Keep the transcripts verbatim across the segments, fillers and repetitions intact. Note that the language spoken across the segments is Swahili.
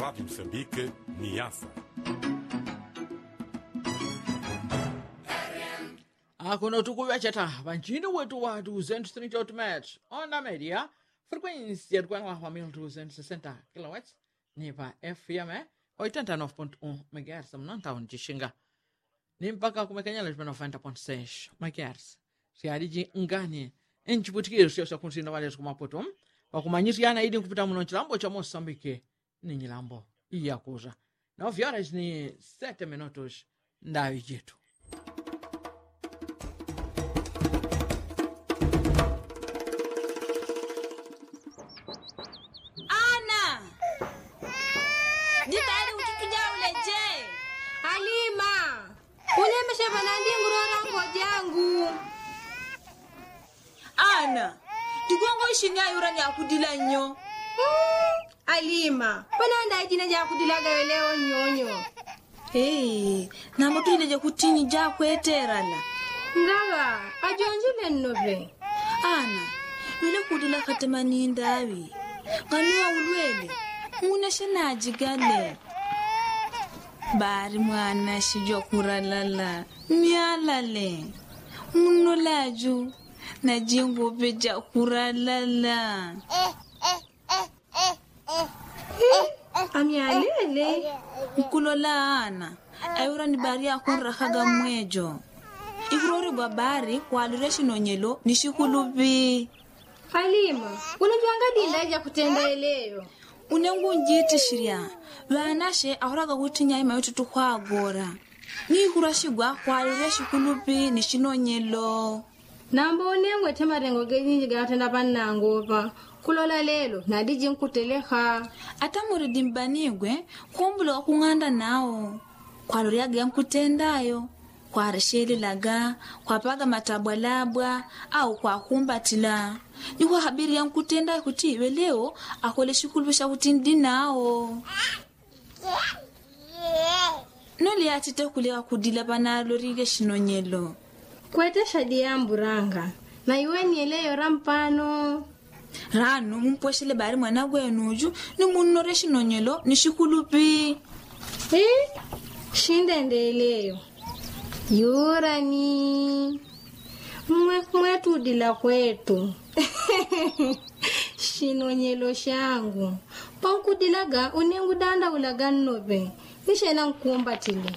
Rádio Moçambique, Niassa. Hakuna utukuwa chata vanjini wetu wa duzentos e trinta e oito metros onda média frequência de quase mil duzentos e sessenta kilowatts nipa F M oitenta e nove ponto um megahertz mnanta unjishinga ni mpaka kumekanyala jipena noventa ponto seis megahertz siadiji ngani enchiputikiro sio sa kunsinda wale kumapoto wakumanyisiana idi kupita muno chilambo cha Moçambique ni nyilambo iyakuza na horas ni sete minutos ndayo jitu. Ana, tigongo ishinya yura ni akudila nyo. Mm, Alima, pananda ijina ja akudila gaweleo nyonyo. Hey, na moto ile kutini ja kweterana. Ngawa, ajonjile nnobe. Ana, yule kudila katemani ndawi. Ganua ulwele, muna shena jigale. Bari mwana shijo kuralala, mialale. Muno laju. Na jingo beja kuralala. Amialele. Mkulola ana. Ayura ni bari ya kunrakaga mwejo. Ikurori babari kwa alureshi nonyelo nishikulubi. Halima, unajuanga dinda ija kutenda eleo. Unengu njiti shiria. Wanashe ahuraga kutinya ima yotu tukwa agora. Ni kurashigwa kwa alureshi kulubi nishinonyelo. Namba onengwe temarengo genyi gatenda panangopa kulola lelo nadiji nkuteleha ata muridi mbanigwe kumbulo kunganda nao kwa loriaga yankutendayo kwa resheli laga kwa paga matabwalabwa au kwa kumbatila ni kwa habiri yankutenda kutiwe leo akole shikulubisha kutindi nao noli atite kulewa kudila pana lorige shinonyelo kwete shadi ya mburanga na iwe nieleyo rampano ranu mumposhele bari mwana gwenuju ni munoreshi nonyelo ni shikulupi eh shinde ndeleyo yurani mwe mwetu dila kwetu shinonyelo shangu pankudilaga unengu danda ulaga nobe nishena nkumbatile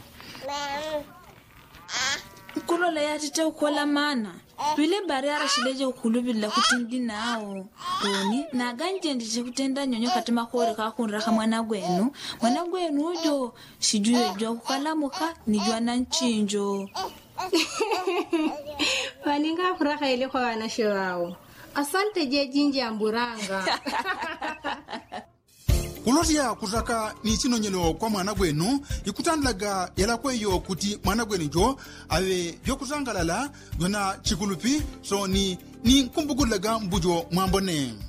kulola yatite ukola mana bile bari arashileje ukulubila kutindi nao toni na ganje ndije kutenda nyonyo katima kore ka kunraka mwana gwenu mwana gwenu ujo shijuye jo kukalamuka nijwa na nchinjo waninga furaha ile kwa wanashe wao asante je jinji amburanga Kulotia kutaka ni chinonyelo kwa mwana gwenu ikutandlaga yala kweyo kuti mwana gwenu jo awe yokutangalala yona chikulupi so ni ni kumbukulaga mbujo mwambone.